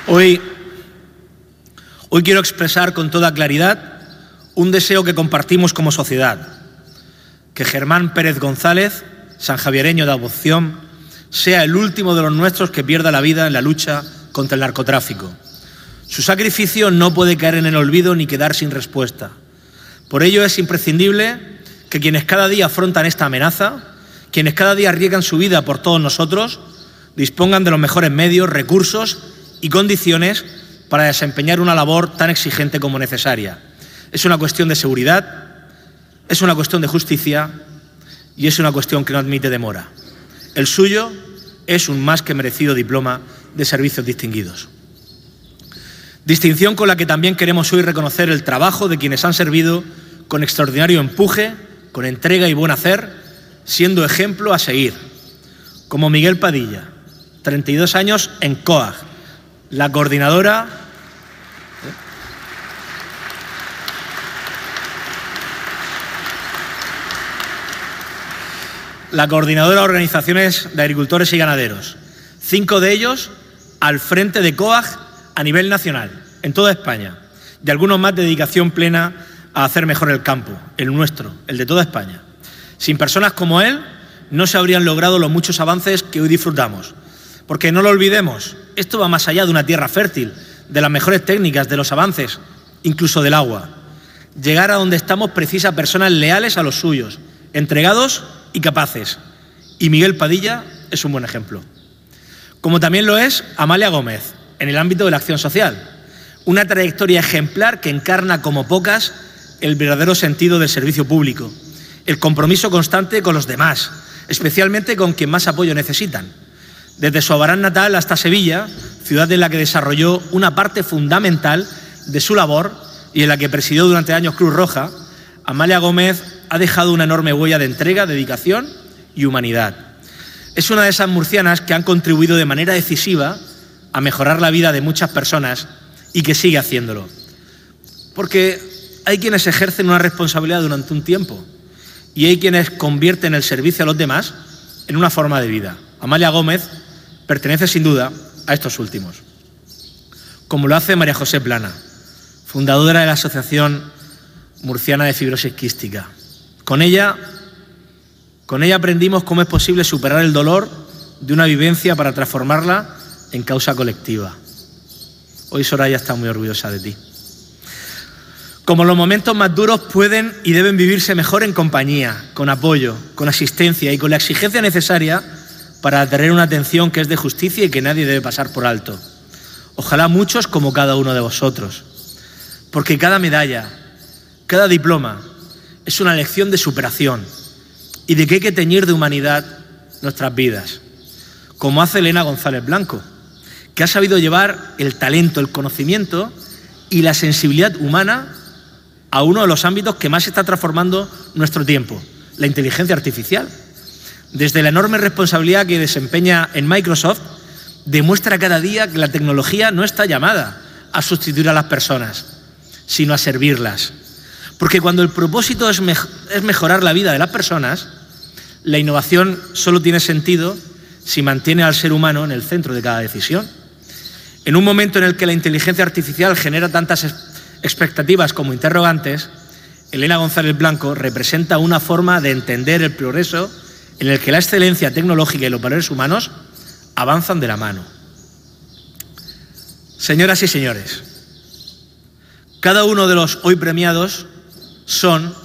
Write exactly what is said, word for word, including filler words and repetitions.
Hoy, hoy quiero expresar con toda claridad un deseo que compartimos como sociedad: que Germán Pérez González, sanjaviereño de adopción, sea el último de los nuestros que pierda la vida en la lucha contra el narcotráfico. Su sacrificio no puede caer en el olvido ni quedar sin respuesta. Por ello es imprescindible que quienes cada día afrontan esta amenaza, quienes cada día arriesgan su vida por todos nosotros, dispongan de los mejores medios, recursos y condiciones para desempeñar una labor tan exigente como necesaria. Es una cuestión de seguridad, es una cuestión de justicia y es una cuestión que no admite demora. El suyo es un más que merecido diploma de servicios distinguidos. Distinción con la que también queremos hoy reconocer el trabajo de quienes han servido con extraordinario empuje, con entrega y buen hacer, siendo ejemplo a seguir, como Miguel Padilla, treinta y dos años en C O A G, la coordinadora la coordinadora de organizaciones de agricultores y ganaderos, cinco de ellos al frente de C O A G a nivel nacional, en toda España, y algunos más de dedicación plena a hacer mejor el campo, el nuestro, el de toda España. Sin personas como él, no se habrían logrado los muchos avances que hoy disfrutamos. Porque no lo olvidemos, esto va más allá de una tierra fértil, de las mejores técnicas, de los avances, incluso del agua. Llegar a donde estamos precisa personas leales a los suyos, entregados y capaces. Y Miguel Padilla es un buen ejemplo. Como también lo es Amalia Gómez, en el ámbito de la acción social. Una trayectoria ejemplar que encarna como pocas el verdadero sentido del servicio público, el compromiso constante con los demás, especialmente con quien más apoyo necesitan. Desde su Abarán natal hasta Sevilla, ciudad en la que desarrolló una parte fundamental de su labor y en la que presidió durante años Cruz Roja, Amalia Gómez ha dejado una enorme huella de entrega, dedicación y humanidad. Es una de esas murcianas que han contribuido de manera decisiva a mejorar la vida de muchas personas y que sigue haciéndolo. Porque hay quienes ejercen una responsabilidad durante un tiempo y hay quienes convierten el servicio a los demás en una forma de vida. Amalia Gómez pertenece sin duda a estos últimos, como lo hace María José Plana, fundadora de la Asociación Murciana de Fibrosis Quística. Con ella, con ella aprendimos cómo es posible superar el dolor de una vivencia para transformarla en causa colectiva. Hoy Soraya está muy orgullosa de ti. Como los momentos más duros pueden y deben vivirse mejor en compañía, con apoyo, con asistencia y con la exigencia necesaria para tener una atención que es de justicia y que nadie debe pasar por alto. Ojalá muchos como cada uno de vosotros, porque cada medalla, cada diploma es una lección de superación y de que hay que teñir de humanidad nuestras vidas, como hace Elena González Blanco, que ha sabido llevar el talento, el conocimiento y la sensibilidad humana a uno de los ámbitos que más está transformando nuestro tiempo, la inteligencia artificial. Desde la enorme responsabilidad que desempeña en Microsoft, demuestra cada día que la tecnología no está llamada a sustituir a las personas, sino a servirlas. Porque cuando el propósito es, me- es mejorar la vida de las personas, la innovación solo tiene sentido si mantiene al ser humano en el centro de cada decisión. En un momento en el que la inteligencia artificial genera tantas expectativas como interrogantes, Elena González Blanco representa una forma de entender el progreso en el que la excelencia tecnológica y los valores humanos avanzan de la mano. Señoras y señores, cada uno de los hoy premiados son